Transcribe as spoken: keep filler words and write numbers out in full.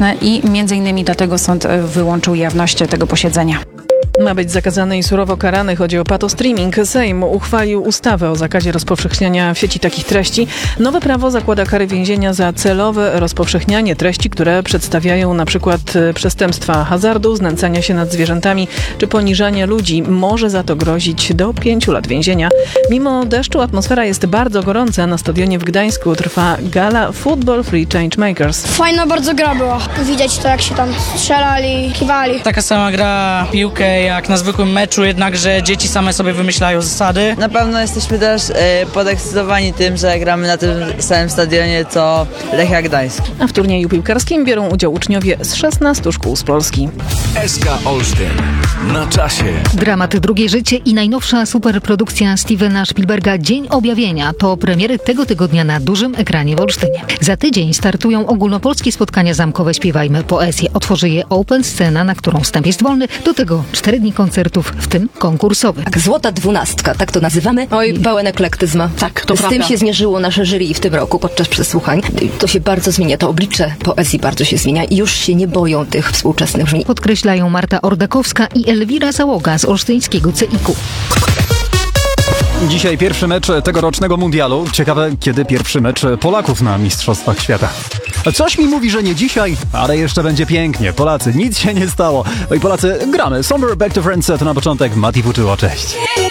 polityczne i między innymi dlatego sąd wyłączył jawność tego posiedzenia. Ma być zakazany i surowo karany. Chodzi o patostreaming. Sejm uchwalił ustawę o zakazie rozpowszechniania w sieci takich treści. Nowe prawo zakłada kary więzienia za celowe rozpowszechnianie treści, które przedstawiają na przykład przestępstwa hazardu, znęcania się nad zwierzętami czy poniżania ludzi. Może za to grozić do pięciu lat więzienia. Mimo deszczu atmosfera jest bardzo gorąca. Na stadionie w Gdańsku trwa gala Football Free Changemakers. Fajna bardzo gra była. Widać to, jak się tam strzelali, kiwali. Taka sama gra w piłkę jak na zwykłym meczu, jednakże dzieci same sobie wymyślają zasady. Na pewno jesteśmy też e, podekscytowani tym, że gramy na tym samym stadionie co Lechia Gdańsk. A w turnieju piłkarskim biorą udział uczniowie z szesnastu szkół z Polski. S K Olsztyn. Na czasie. Dramat Drugie życie i najnowsza superprodukcja Stevena Spielberga Dzień Objawienia to premiery tego tygodnia na dużym ekranie w Olsztynie. Za tydzień startują ogólnopolskie spotkania zamkowe Śpiewajmy Poezję. Otworzy je Open Scena, na którą wstęp jest wolny. Do tego cztery dni koncertów, w tym konkursowy. Tak, złota dwunastka, tak to nazywamy. Oj, pełen eklektyzm. Tak, to Z prawda. tym się zmierzyło nasze jury w tym roku podczas przesłuchań. To się bardzo zmienia, to oblicze poezji bardzo się zmienia i już się nie boją tych współczesnych brzmi. Podkreślają Marta Ordakowska i Elwira Załoga z olsztyńskiego C I K-u. Dzisiaj pierwszy mecz tegorocznego mundialu. Ciekawe, kiedy pierwszy mecz Polaków na Mistrzostwach Świata. Coś mi mówi, że nie dzisiaj, ale jeszcze będzie pięknie. Polacy, nic się nie stało. No i Polacy, gramy. Somewhere Back to Friends to na początek. Mati Fuczyło, cześć.